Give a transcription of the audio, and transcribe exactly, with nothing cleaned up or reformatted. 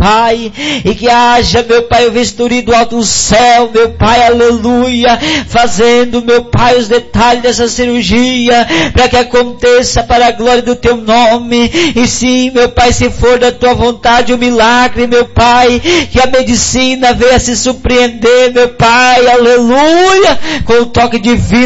Pai, e que haja, meu Pai, o bisturi do alto do céu, meu Pai, aleluia, fazendo, meu Pai, os detalhes dessa cirurgia, para que aconteça para a glória do Teu nome. E sim, meu Pai, se for da Tua vontade o milagre, meu Pai, que a medicina venha se surpreender, meu Pai, aleluia, com o toque divino